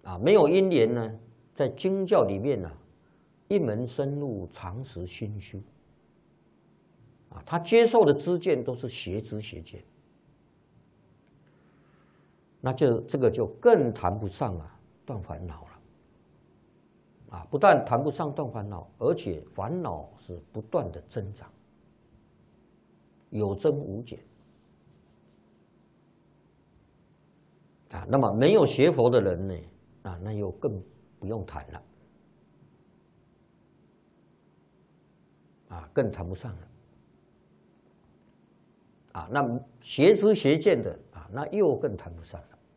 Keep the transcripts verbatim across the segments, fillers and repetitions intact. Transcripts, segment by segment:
啊，没有因缘呢，在经教里面呢、啊，一门深入，常识熏修。啊，他接受的知见都是邪知邪见，那就这个就更谈不上啊断烦恼了。啊，不但谈不上断烦恼，而且烦恼是不断的增长，有增无减。啊，那么没有学佛的人呢，啊，那又更不用谈了，啊，更谈不上了。啊，那邪知邪见的啊，那又更谈不上了。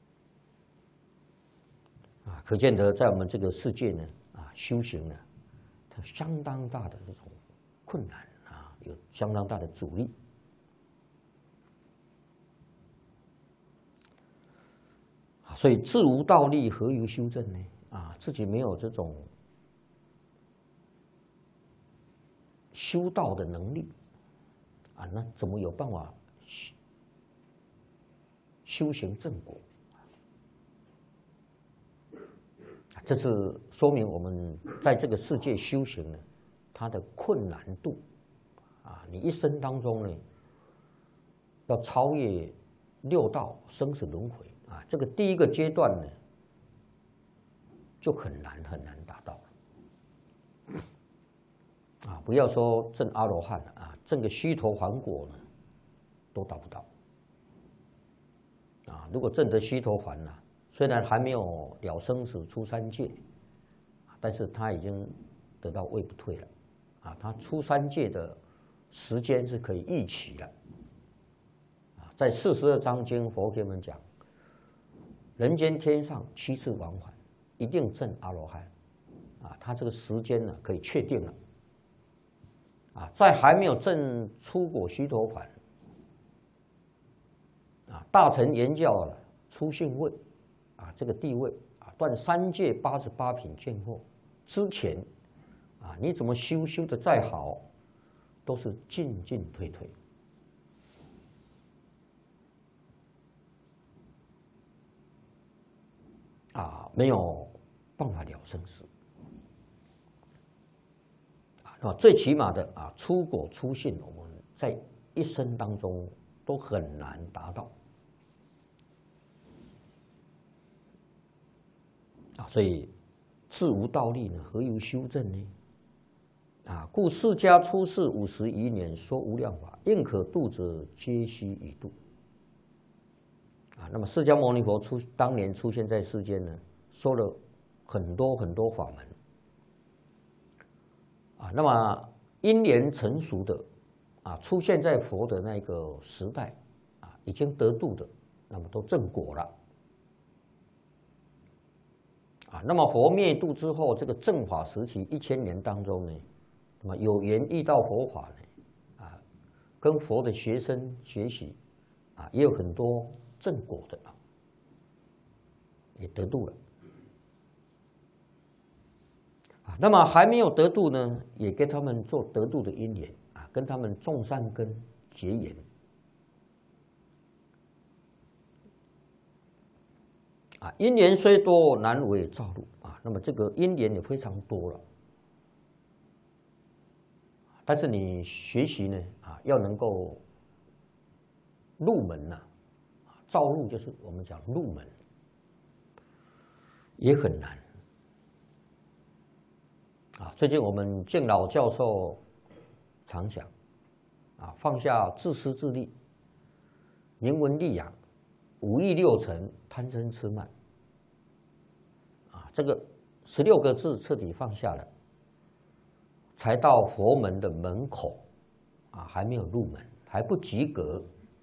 啊，可见得在我们这个世界呢，啊，修行呢，它相当大的这种困难啊，有相当大的阻力。啊，所以自无道力，何由修正呢？啊，自己没有这种修道的能力。啊，那怎么有办法修修行正果？这是说明我们在这个世界修行呢，它的困难度啊，你一生当中呢，要超越六道生死轮回啊，这个第一个阶段呢，就很难很难达到了。啊，不要说证阿罗汉了啊，证个须陀洹果呢，都达不到。啊，如果证得须陀洹呢，虽然还没有了生死出三界，但是他已经得到位不退了。啊，他出三界的时间是可以预期了。啊，在四十二章经，佛给我们讲，人间天上七次往返，一定证阿罗汉。啊，他这个时间呢，可以确定了。啊，在还没有证出果须陀洹，啊，大乘言教了出性位，啊，这个地位啊，断三界八十八品见惑之前，啊，你怎么修修的再好，都是进进退退，啊，没有办法了生死。啊，最起码的啊，出果出信，我们在一生当中都很难达到啊，所以自无道力呢，何由修正呢？啊，故释迦出世五十余年，说无量法，应可度者，皆须以度。啊，那么释迦牟尼佛出当年出现在世间呢，说了很多很多法门。啊，那么因缘成熟的啊，出现在佛的那个时代啊，已经得度的，那么都正果了啊。那么佛灭度之后，这个正法时期一千年当中呢，那么有缘遇到佛法呢，啊，跟佛的学生学习啊，也有很多正果的啊，也得度了。那么还没有得度呢，也给他们做得度的因缘啊，跟他们种善根结缘啊，因缘虽多，难为造入啊。那么这个因缘也非常多了，但是你学习呢啊，要能够入门呐、啊，造入就是我们讲入门，也很难。啊，最近我们敬老教授常讲，啊，放下自私自利、名闻利养、五欲六尘、贪嗔痴慢，啊，这个十六个字彻底放下了，才到佛门的门口，啊，还没有入门，还不及格。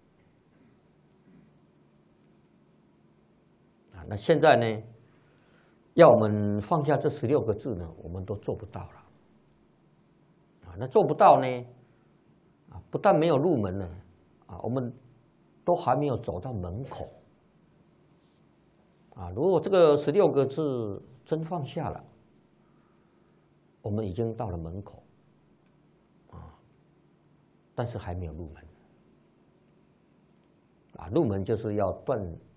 啊，那现在呢？要我们放下这十六个字呢，我们都做不到了。啊，那做不到呢，啊，不但没有入门呢，啊，我们都还没有走到门口。啊，如果这个十六个字真放下了，我们已经到了门口，啊，但是还没有入门。啊，入门就是要断